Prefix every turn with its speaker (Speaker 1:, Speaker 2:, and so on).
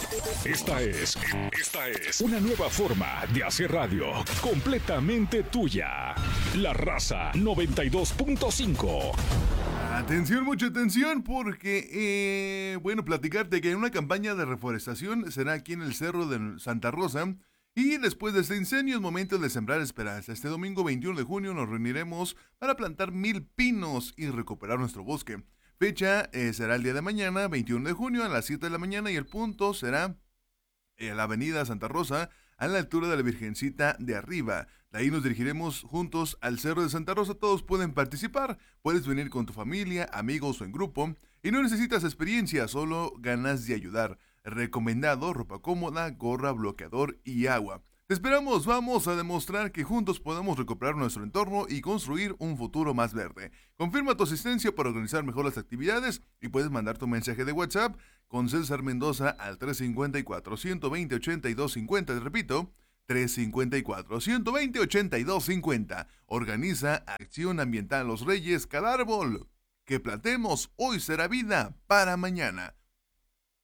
Speaker 1: Esta es una nueva forma de hacer radio completamente tuya. La Raza 92.5.
Speaker 2: Atención, mucha atención, porque, platicarte que una campaña de reforestación será aquí en el Cerro de Santa Rosa. Y después de este incendio es momento de sembrar esperanza. Este domingo 21 de junio nos reuniremos para plantar 1000 pinos y recuperar nuestro bosque. Fecha será el día de mañana, 21 de junio, a las 7 de la mañana, y el punto será en la avenida Santa Rosa, a la altura de la Virgencita de Arriba. De ahí nos dirigiremos juntos al Cerro de Santa Rosa. Todos pueden participar. Puedes venir con tu familia, amigos o en grupo. Y no necesitas experiencia, solo ganas de ayudar. Recomendado: ropa cómoda, gorra, bloqueador y agua. Te esperamos, vamos a demostrar que juntos podemos recuperar nuestro entorno y construir un futuro más verde. Confirma tu asistencia para organizar mejor las actividades y puedes mandar tu mensaje de WhatsApp con César Mendoza al 354-120-8250. Te repito, 354-120-8250. Organiza Acción Ambiental Los Reyes. Cada árbol que plantemos hoy será vida para mañana.